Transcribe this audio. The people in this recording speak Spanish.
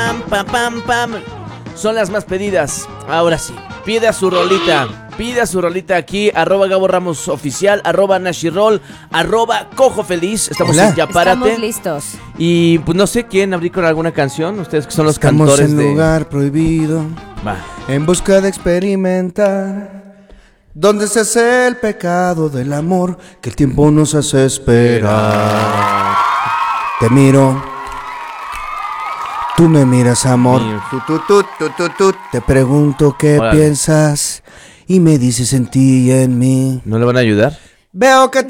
Pam, pam, pam, pam. Son las más pedidas. Ahora sí, pida su rolita aquí, @Gabo Ramos Oficial, @Nashiroll, @Cojo Feliz. Estamos Hola. en Ya Párate. Estamos listos. Y pues no sé quién abrir con alguna canción. Ustedes que son los Estamos cantores en de... lugar prohibido, Va. en busca de experimentar, donde se hace el pecado del amor, que el tiempo nos hace esperar. Te miro, tú me miras, amor. Miro. Te pregunto qué Órale. piensas y me dices en ti y en mí. ¿No le van a ayudar? Veo que